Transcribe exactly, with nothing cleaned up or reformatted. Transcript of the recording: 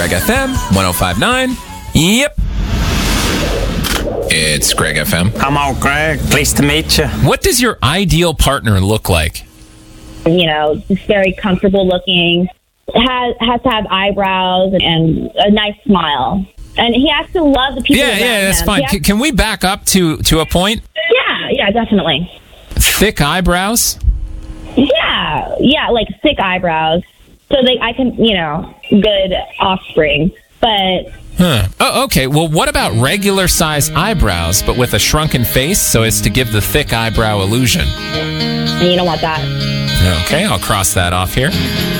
Greg F M one oh five point nine. Yep. It's Greg F M. Hello, Greg. Pleased to meet you. What does your ideal partner look like? You know, just very comfortable looking. Has has to have eyebrows and a nice smile. And he has to love the people Yeah, around yeah, that's him. fine. He has- C- Can we back up to, to a point? yeah, yeah, definitely. Thick eyebrows? Yeah, yeah, like thick eyebrows. So they, I can, you know, good offspring. But Huh. Oh, okay. Well, what about regular size eyebrows, but with a shrunken face so as to give the thick eyebrow illusion? you don't want that. Okay, I'll cross that off here.